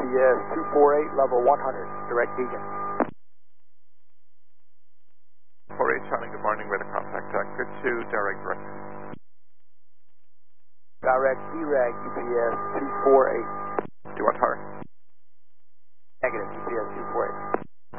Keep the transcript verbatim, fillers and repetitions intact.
S two four eight, level one hundred, direct beacon. four eight, Charlie, good morning, weather contact, uh, good to direct direct. Direct D RAG U P S two four eight. Do you want